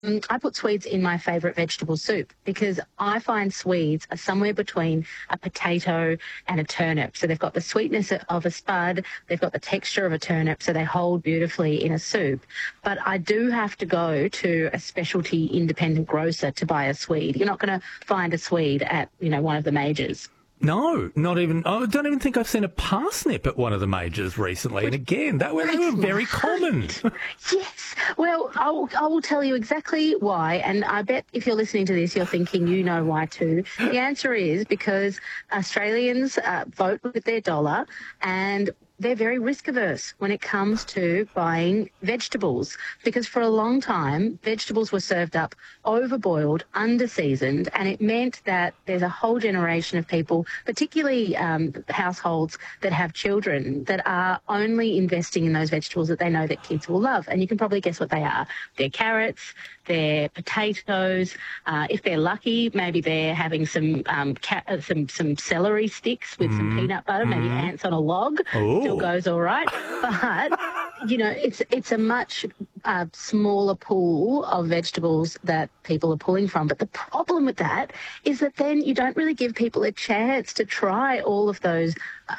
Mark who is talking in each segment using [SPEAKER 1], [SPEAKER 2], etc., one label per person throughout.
[SPEAKER 1] I put Swedes in my favourite vegetable soup because I find Swedes are somewhere between a potato and a turnip. So they've got the sweetness of a spud, they've got the texture of a turnip, so they hold beautifully in a soup. But I do have to go to a specialty independent grocer to buy a Swede. You're not going to find a Swede at, one of the majors.
[SPEAKER 2] No, not even. I don't even think I've seen a parsnip at one of the majors recently. And again, they were very common.
[SPEAKER 1] Yes. Well, I will tell you exactly why. And I bet if you're listening to this, you're thinking you know why too. The answer is because Australians vote with their dollar, and they're very risk averse when it comes to buying vegetables, because for a long time vegetables were served up overboiled, under-seasoned, and it meant that there's a whole generation of people, particularly households that have children, that are only investing in those vegetables that they know that kids will love. And you can probably guess what they are. They're carrots, they're potatoes. If they're lucky, maybe they're having some celery sticks with some peanut butter, maybe ants on a log.
[SPEAKER 2] Ooh.
[SPEAKER 1] Still goes all right. But, it's a much smaller pool of vegetables that people are pulling from. But the problem with that is that then you don't really give people a chance to try all of those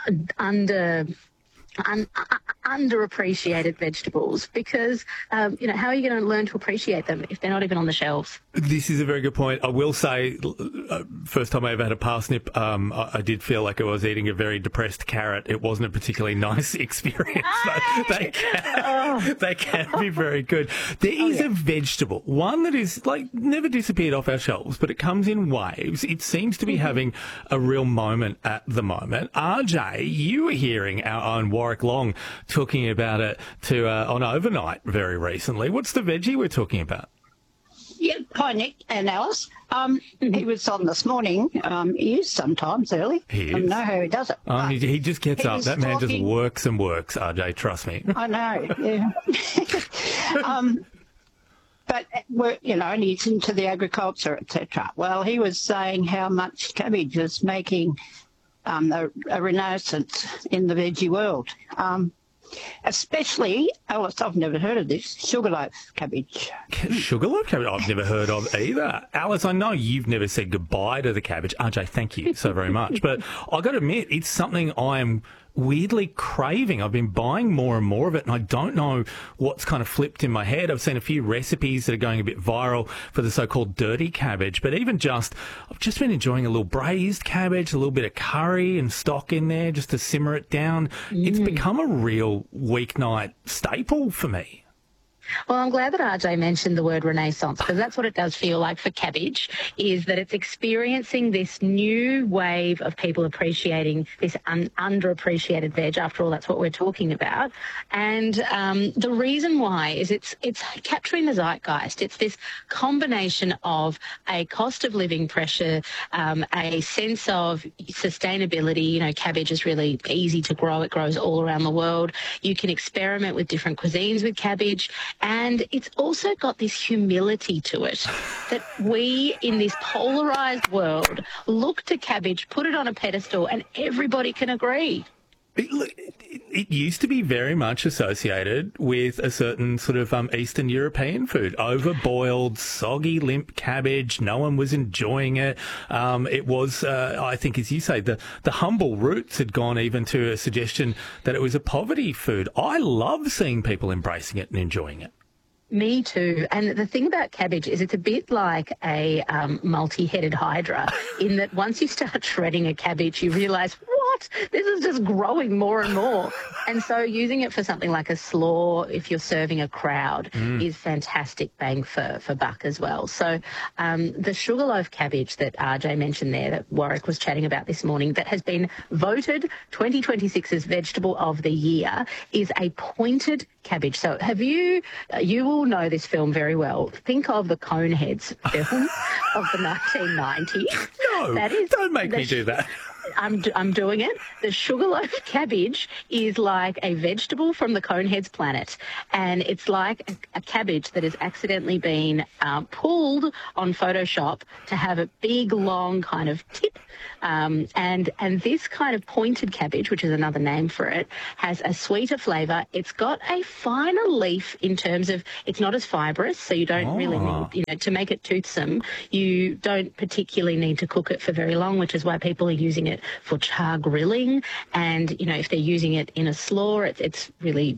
[SPEAKER 1] underappreciated vegetables, because, how are you going to learn to appreciate them if they're not even on the shelves?
[SPEAKER 2] This is a very good point. I will say, first time I ever had a parsnip, I did feel like I was eating a very depressed carrot. It wasn't a particularly nice experience. They can be very good. There is a vegetable, one that is never disappeared off our shelves, but it comes in waves. It seems to be having a real moment at the moment. RJ, you were hearing our own Warwick Long talking about it on Overnight very recently. What's the veggie we're talking about?
[SPEAKER 3] Yeah, hi Nick and Alice. He was on this morning. He is sometimes early.
[SPEAKER 2] He is.
[SPEAKER 3] I know how he does it.
[SPEAKER 2] He just gets up. That man just works and works, RJ, trust me.
[SPEAKER 3] I know, yeah. But, and he's into the agriculture, etc. Well, he was saying how much cabbage is making a renaissance in the veggie world. Especially, Alice, I've never heard of this, sugarloaf cabbage.
[SPEAKER 2] Sugarloaf cabbage? I've never heard of either. Alice, I know you've never said goodbye to the cabbage. RJ, thank you so very much. But I've got to admit, it's something I'm weirdly craving. I've been buying more and more of it, and I don't know what's kind of flipped in my head. I've seen a few recipes that are going a bit viral for the so-called dirty cabbage, but I've just been enjoying a little braised cabbage, a little bit of curry and stock in there just to simmer it down. It's become a real weeknight staple for me.
[SPEAKER 1] Well, I'm glad that RJ mentioned the word renaissance, because that's what it does feel like for cabbage, is that it's experiencing this new wave of people appreciating this underappreciated veg. After all, that's what we're talking about. And the reason why is it's capturing the zeitgeist. It's this combination of a cost of living pressure, a sense of sustainability. Cabbage is really easy to grow. It grows all around the world. You can experiment with different cuisines with cabbage. And it's also got this humility to it that we, in this polarised world, look to cabbage, put it on a pedestal, and everybody can agree.
[SPEAKER 2] It used to be very much associated with a certain sort of Eastern European food. Overboiled, soggy, limp cabbage. No one was enjoying it. It was, I think, as you say, the humble roots had gone even to a suggestion that it was a poverty food. I love seeing people embracing it and enjoying it.
[SPEAKER 1] Me too. And the thing about cabbage is it's a bit like a multi-headed hydra, in that once you start shredding a cabbage, you realise, what? This is just growing more and more. And so using it for something like a slaw, if you're serving a crowd, is fantastic bang for buck as well. So the sugarloaf cabbage that RJ mentioned there, that Warwick was chatting about this morning, that has been voted 2026's Vegetable of the Year, is a pointed cabbage. So you will know this film very well. Think of the Coneheads film of the 1990s.
[SPEAKER 2] No, don't make me do that.
[SPEAKER 1] I'm doing it. The sugarloaf cabbage is like a vegetable from the Coneheads planet, and it's like a cabbage that has accidentally been pulled on Photoshop to have a big, long kind of tip. And this kind of pointed cabbage, which is another name for it, has a sweeter flavour. It's got a finer leaf in terms of it's not as fibrous, so you don't really need, to make it toothsome. You don't particularly need to cook it for very long, which is why people are using it for char grilling. And, if they're using it in a slaw, it's really,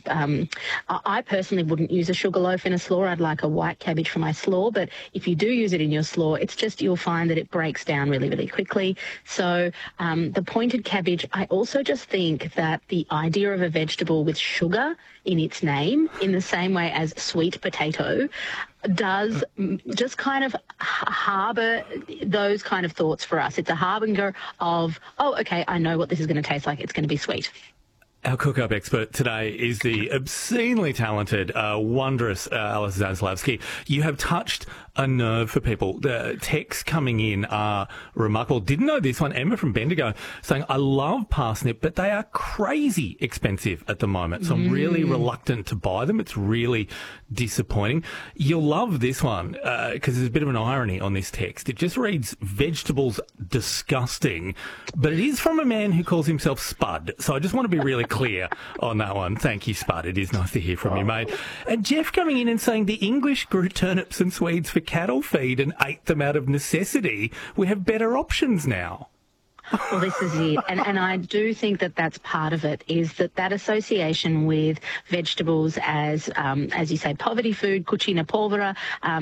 [SPEAKER 1] I personally wouldn't use a sugarloaf in a slaw. I'd like a white cabbage for my slaw. But if you do use it in your slaw, it's just you'll find that it breaks down really, really quickly. So the pointed cabbage, I also just think that the idea of a vegetable with sugar in its name, in the same way as sweet potato, does just kind of harbour those kind of thoughts for us. It's a harbinger of, oh, okay, I know what this is going to taste like. It's going to be sweet.
[SPEAKER 2] Our cook-up expert today is the obscenely talented, wondrous Alice Zaslavsky. You have touched a nerve for people. The texts coming in are remarkable. Didn't know this one. Emma from Bendigo saying, I love parsnip, but they are crazy expensive at the moment. So I'm really reluctant to buy them. It's really disappointing. You'll love this one because there's a bit of an irony on this text. It just reads, vegetables disgusting, but it is from a man who calls himself Spud. So I just want to be really clear on that one. Thank you, Spud. It is nice to hear from you, mate. And Jeff coming in and saying the English grew turnips and Swedes for cattle feed and ate them out of necessity. We have better options now.
[SPEAKER 1] Well, this is it. And I do think that that's part of it, is that association with vegetables as you say, poverty food, cucina povera,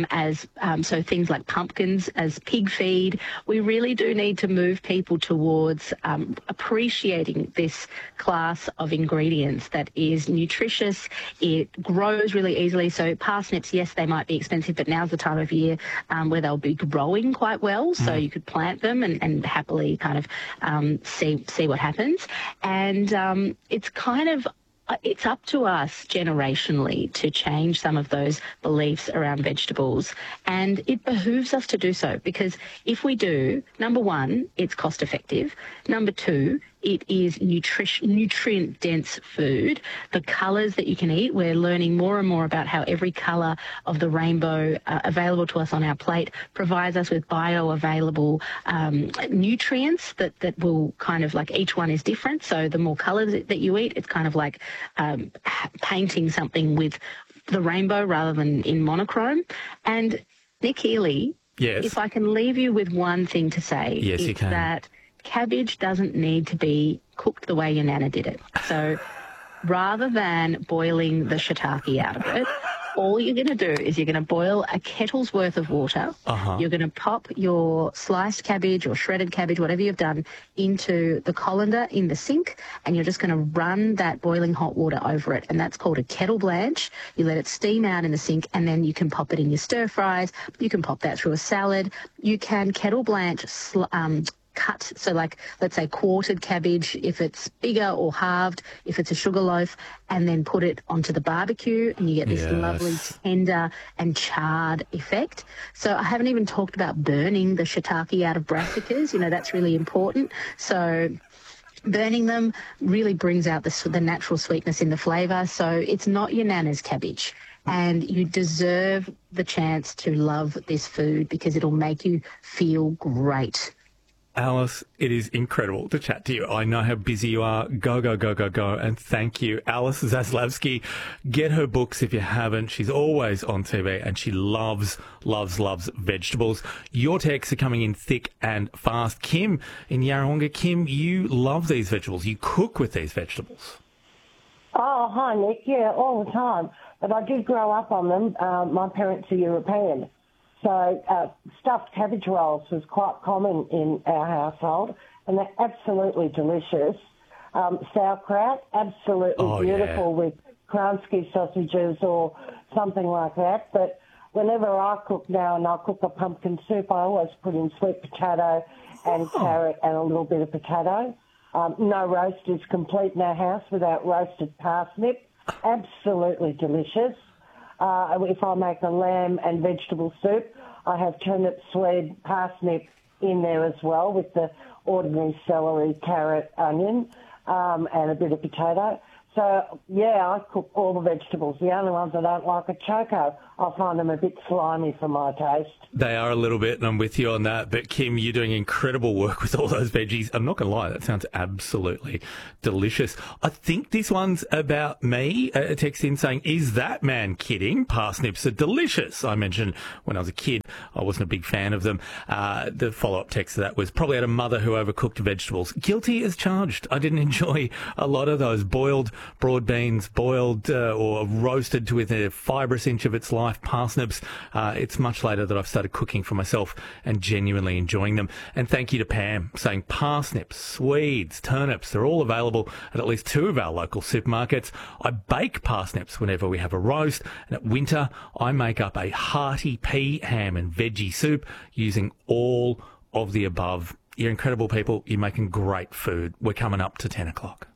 [SPEAKER 1] so things like pumpkins as pig feed. We really do need to move people towards appreciating this class of ingredients that is nutritious. It grows really easily. So parsnips, yes, they might be expensive, but now's the time of year where they'll be growing quite well. So you could plant them and happily kind of see what happens. And it's kind of it's up to us generationally to change some of those beliefs around vegetables, and it behooves us to do so, because if we do, number one, it's cost effective. Number two, it is nutrient-dense food. The colours that you can eat, we're learning more and more about how every colour of the rainbow available to us on our plate provides us with bioavailable nutrients that will kind of like, each one is different. So the more colours that you eat, it's kind of like painting something with the rainbow rather than in monochrome. And Nick Healy,
[SPEAKER 2] yes,
[SPEAKER 1] if I can leave you with one thing to say,
[SPEAKER 2] yes,
[SPEAKER 1] it's
[SPEAKER 2] you can.
[SPEAKER 1] that cabbage doesn't need to be cooked the way your nana did it. So rather than boiling the shiitake out of it, all you're going to do is you're going to boil a kettle's worth of water. You're going to pop your sliced cabbage or shredded cabbage, whatever you've done, into the colander in the sink, and you're just going to run that boiling hot water over it. And that's called a kettle blanch. You let it steam out in the sink, and then you can pop it in your stir fries. You can pop that through a salad. You can kettle blanch cut, so like, let's say quartered cabbage if it's bigger, or halved if it's a sugarloaf, and then put it onto the barbecue, and you get this lovely tender and charred effect. So I haven't even talked about burning the shiitake out of brassicas. That's really important. So burning them really brings out the natural sweetness in the flavour. So it's not your nana's cabbage. And you deserve the chance to love this food because it'll make you feel great.
[SPEAKER 2] Alice, it is incredible to chat to you. I know how busy you are. Go, go, go, go, go. And thank you. Alice Zaslavsky, get her books if you haven't. She's always on TV and she loves, loves, loves vegetables. Your texts are coming in thick and fast. Kim in Yarrawonga. Kim, you love these vegetables. You cook with these vegetables.
[SPEAKER 4] Oh, hi, Nick. Yeah, all the time. But I did grow up on them. My parents are European. So stuffed cabbage rolls was quite common in our household, and they're absolutely delicious. Sauerkraut, absolutely beautiful with Kransky sausages or something like that. But whenever I cook now, and I cook a pumpkin soup, I always put in sweet potato and carrot and a little bit of potato. No roast is complete in our house without roasted parsnip. Absolutely delicious. If I make a lamb and vegetable soup, I have turnip, swede, parsnip, in there as well with the ordinary celery, carrot, onion, and a bit of potato. So, yeah, I cook all the vegetables. The only ones I don't like are choco. I find them a bit slimy for my taste.
[SPEAKER 2] They are a little bit, and I'm with you on that. But, Kim, you're doing incredible work with all those veggies. I'm not going to lie, that sounds absolutely delicious. I think this one's about me. A text in saying, is that man kidding? Parsnips are delicious. I mentioned when I was a kid, I wasn't a big fan of them. The follow-up text to that was probably had a mother who overcooked vegetables. Guilty as charged. I didn't enjoy a lot of those boiled broad beans, boiled or roasted to within a fibrous inch of its life, parsnips. It's much later that I've started cooking for myself and genuinely enjoying them. And thank you to Pam saying parsnips, Swedes, turnips, they're all available at least 2 of our local supermarkets. I bake parsnips whenever we have a roast, and at winter I make up a hearty pea, ham and veggie soup using all of the above. You're incredible people. You're making great food. We're coming up to 10 o'clock.